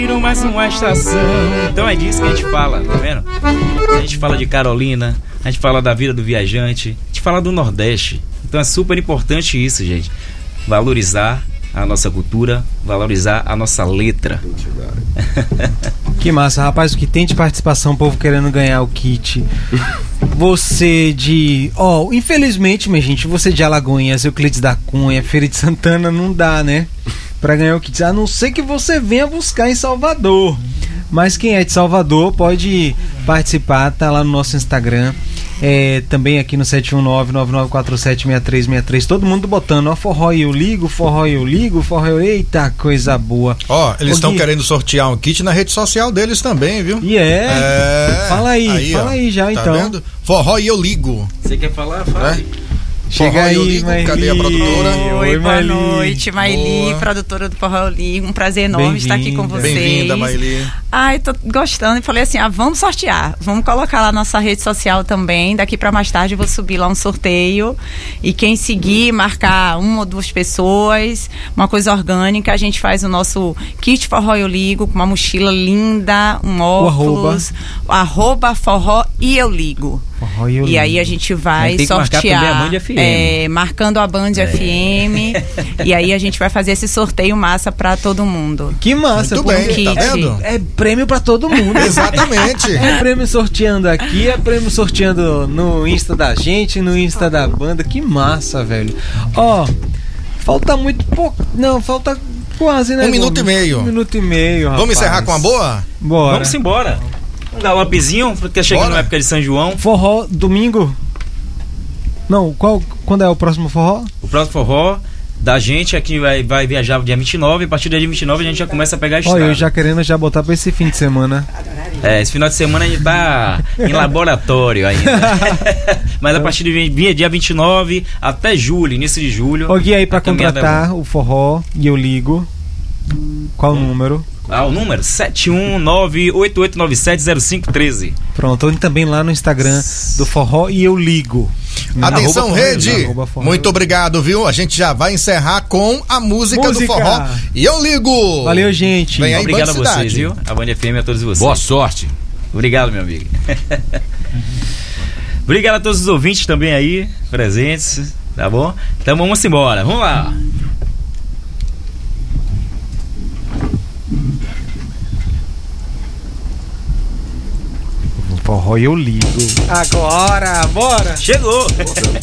Mais uma estação. Então é disso que a gente fala, tá vendo? A gente fala de Carolina, a gente fala da vida do viajante, a gente fala do Nordeste. Então é super importante isso, gente. Valorizar a nossa cultura, valorizar a nossa letra. Que massa, rapaz, o que tem de participação, o povo querendo ganhar o kit. Você de... infelizmente, minha gente, você de Alagoinhas, Euclides da Cunha, Feira de Santana, não dá, né? Pra ganhar o kit, a não ser que você venha buscar em Salvador. Mas quem é de Salvador pode participar, tá lá no nosso Instagram. Também aqui no 719-9947-6363. Todo mundo botando, ó, forró e eu ligo, forró e eu ligo, forró e eu... Eita, coisa boa. Eles estão querendo sortear um kit na rede social deles também, viu? Fala aí já, tá então. Vendo? Forró e eu ligo. Você quer falar? Fala aí. Chega aí, Maili. Cadê a produtora? Oi, boa noite, Maili, produtora do Forró Ligo. Um prazer enorme estar aqui com vocês. Bem-vinda, Maili. Ai, tô gostando e falei assim, vamos sortear. Vamos colocar lá na nossa rede social também. Daqui pra mais tarde eu vou subir lá um sorteio. E quem seguir, marcar uma ou duas pessoas, uma coisa orgânica, a gente faz o nosso kit Forró Eu Ligo, com uma mochila linda, um óculos, arroba forró e eu ligo. E aí a gente vai sortear, marcando a Band FM, e aí a gente vai fazer esse sorteio massa pra todo mundo. Que massa, muito bem, tá vendo? É prêmio pra todo mundo. Exatamente. É prêmio sorteando aqui, é prêmio sorteando no Insta da gente, no Insta da banda. Que massa, velho. Falta muito pouco, não, falta quase, né? 1 minuto e meio. 1 minuto e meio, rapaz. Vamos encerrar com a boa? Bora. Vamos embora. Vamos dar um upzinho, porque chegando na época de São João. Forró, domingo? Não, quando é o próximo forró? O próximo forró da gente aqui vai viajar dia 29, a partir do dia 29 a gente já começa a pegar a estrada. Eu já querendo botar pra esse fim de semana. Esse final de semana a gente tá em laboratório ainda. Mas a partir de dia 29 até julho, início de julho. Gui, aí pra contratar o forró e eu ligo, qual o número? O número 71988970513. Pronto, ou também lá no Instagram do Forró e eu ligo. Atenção, rede! Muito obrigado, viu? A gente já vai encerrar com a música do forró e eu ligo! Valeu, gente! Vem aí, obrigado a vocês, viu? A Band FM a todos vocês. Boa sorte! Obrigado, meu amigo. Obrigado a todos os ouvintes também aí, presentes, tá bom? Então vamos embora, vamos lá! Forró e eu ligo. Agora, bora! Chegou!